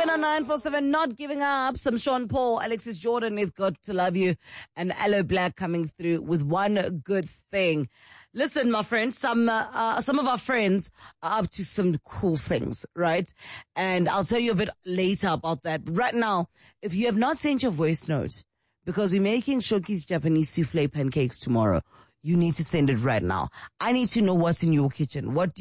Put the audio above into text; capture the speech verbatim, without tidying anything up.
weekend on nine four seven, not giving up. Some Sean Paul, Alexis Jordan with Got to Love You, and Aloe Black coming through with One Good Thing. Listen, my friends, some, uh, uh, some of our friends are up to some cool things, right? And I'll tell you a bit later about that. But right now, if you have not sent your voice note, because we're making Shoki's Japanese souffle pancakes tomorrow, you need to send it right now. I need to know what's in your kitchen. What do